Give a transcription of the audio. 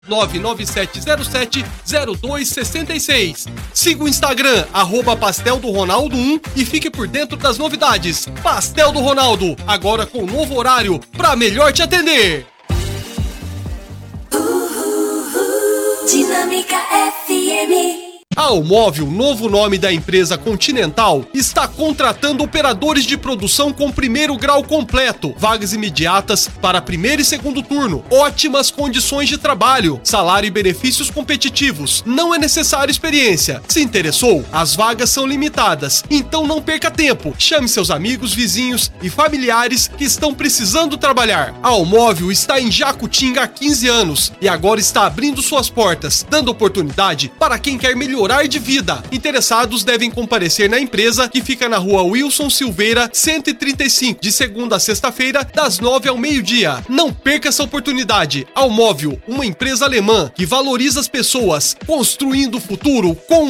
997070266. Siga o Instagram, @PastelDoRonaldo1 e fique por dentro das novidades. Pastel do Ronaldo, agora com novo horário para melhor te atender. Dinâmica FM. A Almóvel, novo nome da empresa Continental, está contratando operadores de produção com primeiro grau completo, vagas imediatas para primeiro e segundo turno, ótimas condições de trabalho, salário e benefícios competitivos. Não é necessário experiência. Se interessou? As vagas são limitadas, então não perca tempo. Chame seus amigos, vizinhos e familiares que estão precisando trabalhar. A Almóvel está em Jacutinga há 15 anos e agora está abrindo suas portas, dando oportunidade para quem quer melhorar de vida. Interessados devem comparecer na empresa, que fica na rua Wilson Silveira, 135, de segunda a sexta-feira, das 9 ao meio-dia. Não perca essa oportunidade. Almóvel, uma empresa alemã que valoriza as pessoas, construindo o futuro com